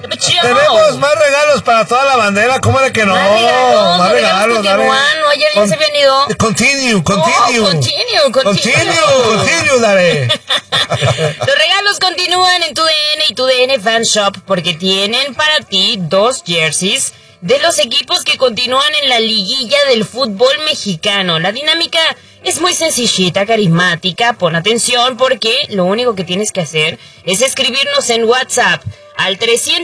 Tenemos más regalos para toda la bandera, ¿cómo de que no? Más regalos, dale. Ayer ya se habían ido. Continue, dale. Los regalos continúan en TUDN y TUDN Fan Shop porque tienen para ti 2 jerseys de los equipos que continúan en la liguilla del fútbol mexicano. La dinámica es muy sencillita, carismática. Pon atención porque lo único que tienes que hacer es escribirnos en WhatsApp al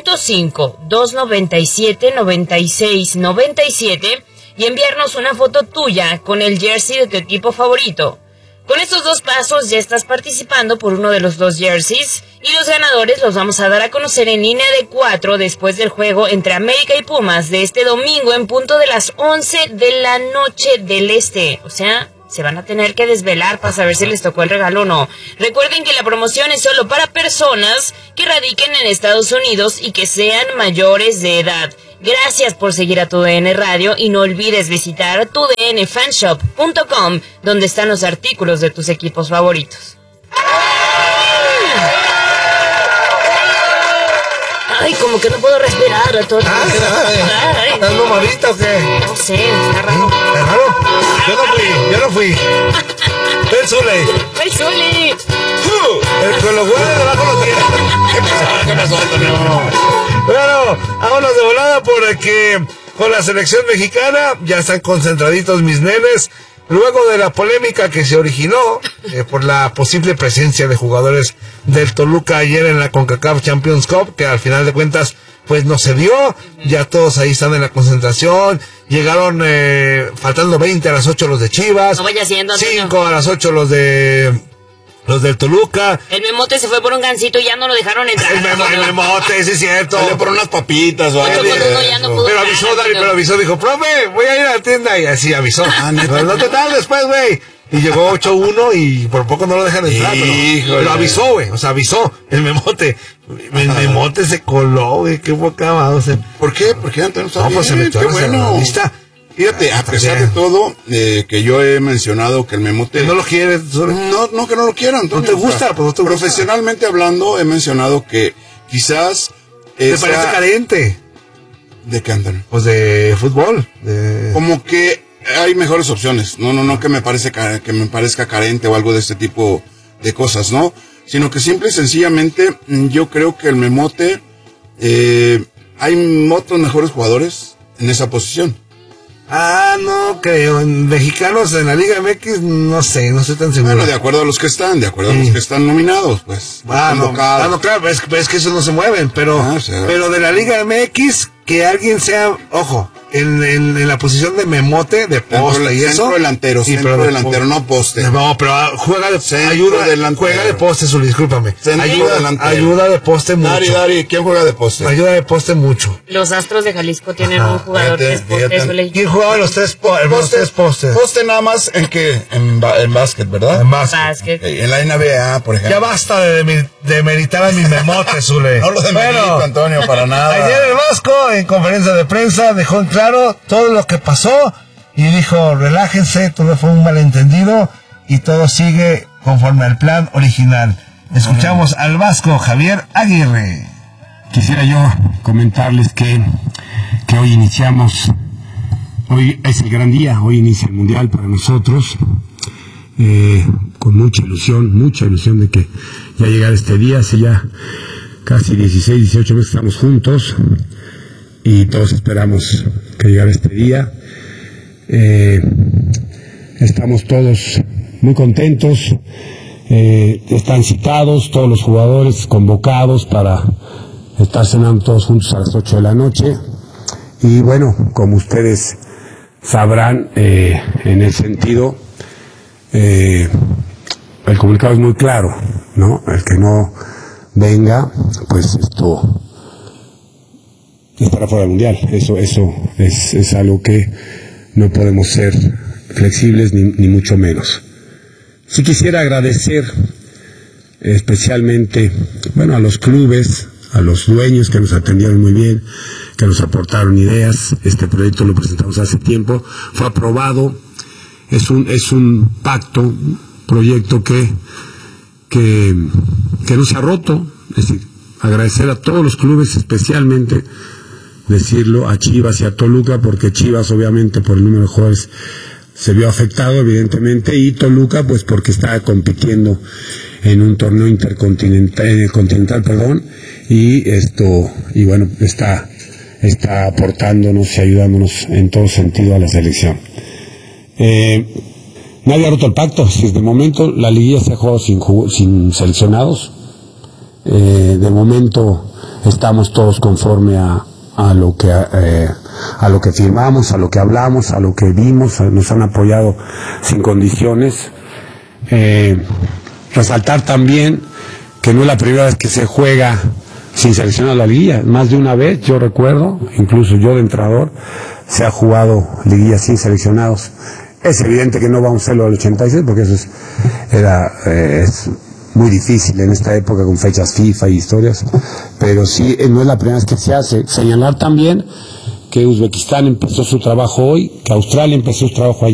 305-297-9697 y enviarnos una foto tuya con el jersey de tu equipo favorito. Con estos 2 pasos ya estás participando por uno de los 2 jerseys y los ganadores los vamos a dar a conocer en línea de 4 después del juego entre América y Pumas de este domingo en punto de las 11 de la noche del este. O sea, se van a tener que desvelar para saber si les tocó el regalo o no. Recuerden que la promoción es solo para personas que radiquen en Estados Unidos y que sean mayores de edad. Gracias por seguir a TUDN Radio y no olvides visitar tudnfanshop.com, donde están los artículos de tus equipos favoritos. Ay, como que no puedo respirar. ¿Estás mamadita o qué? No sé, está raro. ¿Está raro? Yo no fui. El Zuli. Con los huevos debajo lo tiene. ¿Qué pasó, Antonio? Bueno, vámonos de volada porque con la selección mexicana ya están concentraditos mis nenes. Luego de la polémica que se originó por la posible presencia de jugadores del Toluca ayer en la CONCACAF Champions Cup, que al final de cuentas pues no se dio, ya todos ahí están en la concentración, llegaron faltando 20 a las 8 los de Chivas, no vaya siendo, 5 a las 8 los del Toluca. El Memote se fue por un gansito y ya no lo dejaron entrar. El Memote, sí es cierto. Salió por unas papitas o algo. Pero avisó, dijo, profe, voy a ir a la tienda. Y así avisó. Pero no te tardes después, güey. Y llegó 8-1 y por poco no lo dejan entrar. Pero avisó, güey. O sea, avisó el Memote. El Memote se coló, güey. Qué poca va. O sea, ¿por qué? Porque Antonio está bien. Pues se metió en la lista. Fíjate, a pesar de todo, que yo he mencionado que el Memote... ¿No lo quieres? No, que no lo quieran. ¿No te gusta? Pues no te gusta. Profesionalmente hablando, he mencionado que quizás... ¿Te parece carente? ¿De qué, Antonio? Pues de fútbol. Como que hay mejores opciones. No que me parezca carente o algo de este tipo de cosas, ¿no? Sino que simple y sencillamente yo creo que el Memote... hay otros mejores jugadores en esa posición. No creo. Mexicanos en la Liga MX, no sé, no estoy tan seguro. Bueno, de acuerdo a los que están nominados, pues. Claro, es que esos no se mueven, pero de la Liga MX, que alguien sea, ojo, en la posición de Memote, de poste y eso. Centro delantero, no poste. No, pero juega de poste, discúlpame. Ayuda de poste mucho. Dari, ¿quién juega de poste? Ayuda de poste mucho. Los Astros de Jalisco tienen un jugador que es poste. ¿Quién jugaba los tres postes? Poste nada más en básquet, ¿verdad? En básquet. En la NBA, por ejemplo. Ya basta de demeritar a mi Memote, Zule. No lo demerito, Antonio, para nada. Ayer el Vasco, en conferencia de prensa, dejó en claro todo lo que pasó y dijo, relájense, todo fue un malentendido y todo sigue conforme al plan original. Escuchamos al Vasco Javier Aguirre. Quisiera yo comentarles que hoy es el gran día, hoy inicia el Mundial para nosotros, con mucha ilusión de que ya llegara este día. Hace ya casi 16, 18 meses estamos juntos y todos esperamos que llegara este día. Estamos todos muy contentos, están citados todos los jugadores convocados para estar cenando todos juntos a las 8 de la noche. Y bueno, como ustedes sabrán, en el sentido, el comunicado es muy claro, ¿no? El que no venga, pues esto estará fuera del Mundial. Eso es algo que no podemos ser flexibles ni mucho menos. Sí quisiera agradecer especialmente, a los clubes, a los dueños que nos atendieron muy bien, que nos aportaron ideas. Este proyecto lo presentamos hace tiempo, fue aprobado, es un pacto, un proyecto que no se ha roto, es decir, agradecer a todos los clubes, especialmente decirlo a Chivas y a Toluca, porque Chivas obviamente por el número de jugadores se vio afectado evidentemente, y Toluca pues porque estaba compitiendo en un torneo continental, y bueno, está aportándonos y ayudándonos en todo sentido a la selección. Nadie ha roto el pacto. De momento la liguilla se ha jugado sin seleccionados. De momento estamos todos conforme a lo que firmamos, a lo que hablamos, a lo que vimos. Nos han apoyado sin condiciones. Resaltar también que no es la primera vez que se juega sin seleccionar la liguilla. Más de una vez, yo recuerdo, incluso yo de entrenador, se ha jugado liguilla sin seleccionados. Es evidente que no vamos a hacerlo del 86 porque eso es muy difícil en esta época con fechas FIFA y historias, pero sí, no es la primera vez que se hace. Señalar también que Uzbekistán empezó su trabajo hoy, que Australia empezó su trabajo ayer.